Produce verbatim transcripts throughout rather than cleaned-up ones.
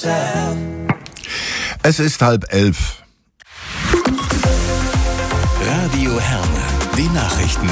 Es ist halb elf. Radio Herne, die Nachrichten.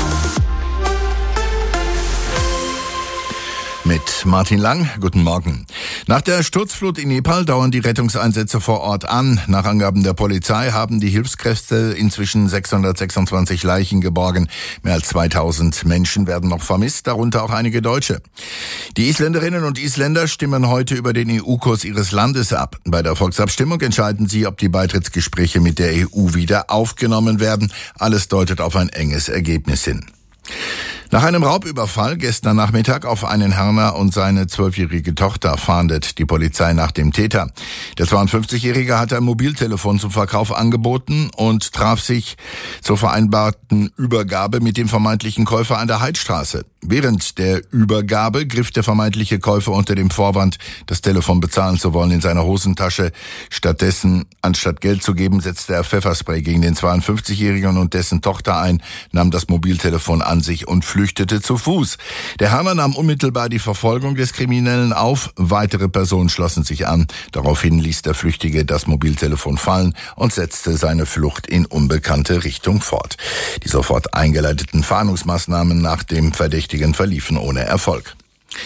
Mit Martin Lang, guten Morgen. Nach der Sturzflut in Nepal dauern die Rettungseinsätze vor Ort an. Nach Angaben der Polizei haben die Hilfskräfte inzwischen sechshundertsechsundzwanzig Leichen geborgen. Mehr als zweitausend Menschen werden noch vermisst, darunter auch einige Deutsche. Die Isländerinnen und Isländer stimmen heute über den E U-Kurs ihres Landes ab. Bei der Volksabstimmung entscheiden sie, ob die Beitrittsgespräche mit der E U wieder aufgenommen werden. Alles deutet auf ein enges Ergebnis hin. Nach einem Raubüberfall gestern Nachmittag auf einen Herner und seine zwölfjährige Tochter fahndet die Polizei nach dem Täter. Der zweiundfünfzigjährige hatte ein Mobiltelefon zum Verkauf angeboten und traf sich zur vereinbarten Übergabe mit dem vermeintlichen Käufer an der Heidstraße. Während der Übergabe griff der vermeintliche Käufer unter dem Vorwand, das Telefon bezahlen zu wollen, in seine Hosentasche. Stattdessen, anstatt Geld zu geben, setzte er Pfefferspray gegen den zweiundfünfzigjährigen und dessen Tochter ein, nahm das Mobiltelefon an sich und flüchtete zu Fuß. Der Herner nahm unmittelbar die Verfolgung des Kriminellen auf. Weitere Personen schlossen sich an. Daraufhin ließ der Flüchtige das Mobiltelefon fallen und setzte seine Flucht in unbekannte Richtung fort. Die sofort eingeleiteten Fahndungsmaßnahmen nach dem Verdächtigen verliefen ohne Erfolg.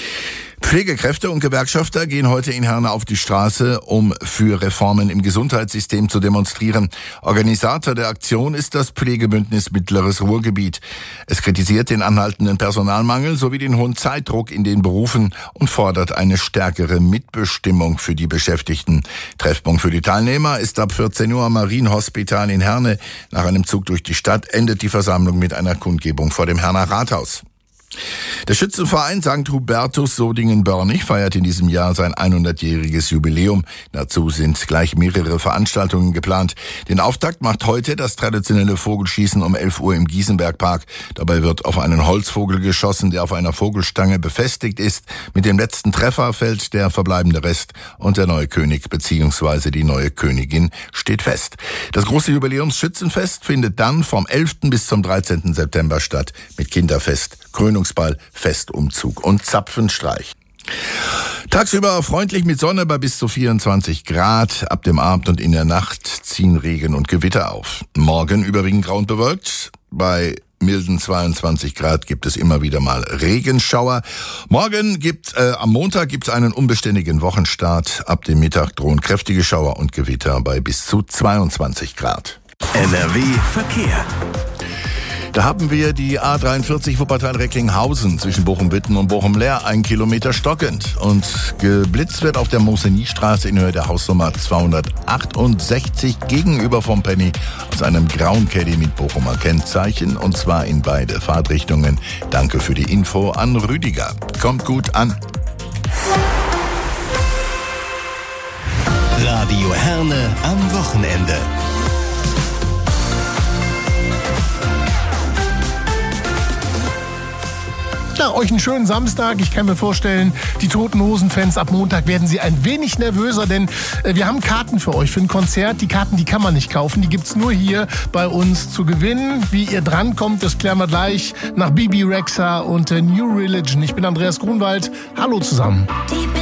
Pflegekräfte und Gewerkschafter gehen heute in Herne auf die Straße, um für Reformen im Gesundheitssystem zu demonstrieren. Organisator der Aktion ist das Pflegebündnis Mittleres Ruhrgebiet. Es kritisiert den anhaltenden Personalmangel sowie den hohen Zeitdruck in den Berufen und fordert eine stärkere Mitbestimmung für die Beschäftigten. Treffpunkt für die Teilnehmer ist ab vierzehn Uhr am Marienhospital in Herne. Nach einem Zug durch die Stadt endet die Versammlung mit einer Kundgebung vor dem Herner Rathaus. Der Schützenverein Sankt Hubertus Sodingen-Börnig feiert in diesem Jahr sein hundertjähriges Jubiläum. Dazu sind gleich mehrere Veranstaltungen geplant. Den Auftakt macht heute das traditionelle Vogelschießen um elf Uhr im Gießenbergpark. Dabei wird auf einen Holzvogel geschossen, der auf einer Vogelstange befestigt ist. Mit dem letzten Treffer fällt der verbleibende Rest und der neue König bzw. die neue Königin steht fest. Das große Jubiläumsschützenfest findet dann vom elften bis zum dreizehnten September statt mit Kinderfest, Krönungsball, Festumzug und Zapfenstreich. Tagsüber freundlich mit Sonne bei bis zu vierundzwanzig Grad. Ab dem Abend und in der Nacht ziehen Regen und Gewitter auf. Morgen überwiegend grau und bewölkt. Bei milden zweiundzwanzig Grad gibt es immer wieder mal Regenschauer. Morgen gibt, äh, am Montag gibt es einen unbeständigen Wochenstart. Ab dem Mittag drohen kräftige Schauer und Gewitter bei bis zu zweiundzwanzig Grad. N R W Verkehr. Da haben wir die A dreiundvierzig Wuppertal-Recklinghausen zwischen Bochum-Witten und Bochum-Leer, ein Kilometer stockend. Und geblitzt wird auf der Mosenie-Straße in Höhe der Hausnummer zweihundertachtundsechzig gegenüber vom Penny aus einem grauen Caddy mit Bochumer Kennzeichen, und zwar in beide Fahrtrichtungen. Danke für die Info an Rüdiger. Kommt gut an. Radio Herne am Wochenende. Ja, euch einen schönen Samstag. Ich kann mir vorstellen, die Toten Hosen-Fans ab Montag werden sie ein wenig nervöser, denn äh, wir haben Karten für euch für ein Konzert. Die Karten, die kann man nicht kaufen, die gibt's nur hier bei uns zu gewinnen. Wie ihr drankommt, das klären wir gleich nach Bibi Rexha und äh, New Religion. Ich bin Andreas Grunwald. Hallo zusammen.